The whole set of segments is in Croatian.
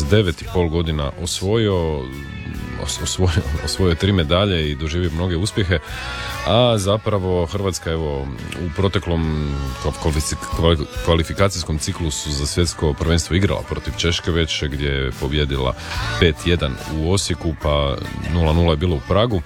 s 9,5 godina osvojio 3 medalje i doživio mnoge uspjehe, a zapravo Hrvatska evo u proteklom kvalifikacijskom ciklusu za svjetsko prvenstvo igrala protiv Češke već, gdje je pobjedila 5-1 u Osijeku, pa 0-0 je bilo u Pragu,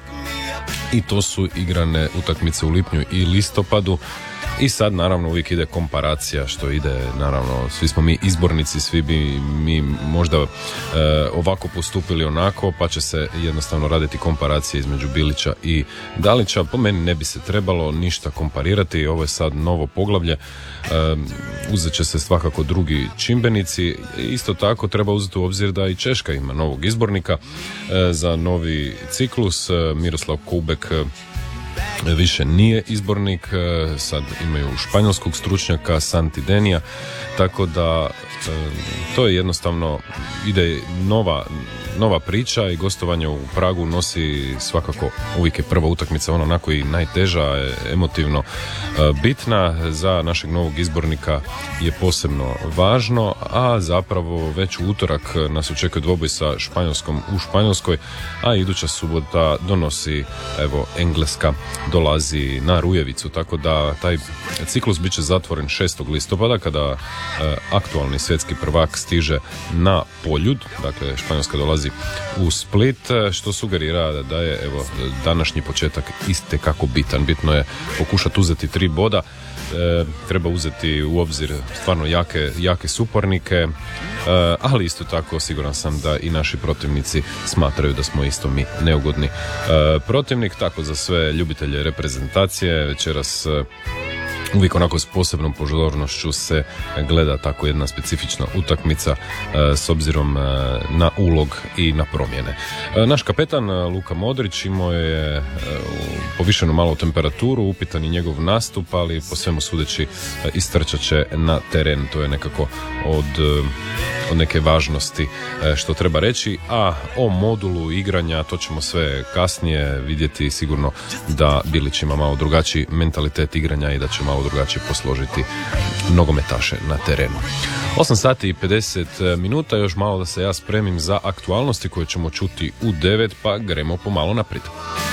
i to su igrane utakmice u lipnju i listopadu. I sad naravno uvijek ide komparacija, što ide, naravno svi smo mi izbornici, svi bi mi možda ovako postupili onako, pa će se jednostavno raditi komparacije između Bilića i Dalića. Po meni ne bi se trebalo ništa komparirati, ovo je sad novo poglavlje, uzet će se svakako drugi čimbenici. Isto tako treba uzeti u obzir da i Češka ima novog izbornika za novi ciklus. Miroslav Koubek više nije izbornik, sad imaju španjolskog stručnjaka Santi Denija, tako da to je jednostavno, ide nova priča i gostovanje u Pragu nosi svakako, uvijek je prva utakmica ona onako i najteža, emotivno bitna, za našeg novog izbornika je posebno važno, a zapravo već u utorak nas očekuje dvoboj sa Španjolskom u Španjolskoj, a iduća subota donosi, evo, Engleska dolazi na Rujevicu, tako da taj ciklus bit će zatvoren 6. listopada kada aktualni svjetski prvak stiže na Poljud, dakle Španjolska dolazi u Split, što sugerira da je evo današnji početak itekako bitan. Bitno je pokušati uzeti 3 boda, treba uzeti u obzir stvarno jake suparnike, ali isto tako siguran sam da i naši protivnici smatraju da smo isto mi neugodni protivnik, tako za sve ljubitelje reprezentacije večeras uvijek onako s posebnom pozornošću se gleda tako jedna specifična utakmica s obzirom na ulog i na promjene. Naš kapetan Luka Modrić imao je povišenu malo temperaturu, upitan i njegov nastup, ali po svemu sudeći istrčat će na teren, to je nekako od neke važnosti što treba reći, a o modulu igranja to ćemo sve kasnije vidjeti, sigurno da Bilić ima malo drugačiji mentalitet igranja i da će malo drugačije posložiti nogometaše na terenu. 8 sati i 50 minuta, još malo da se ja spremim za aktualnosti koje ćemo čuti u 9, pa gremo pomalo naprijed.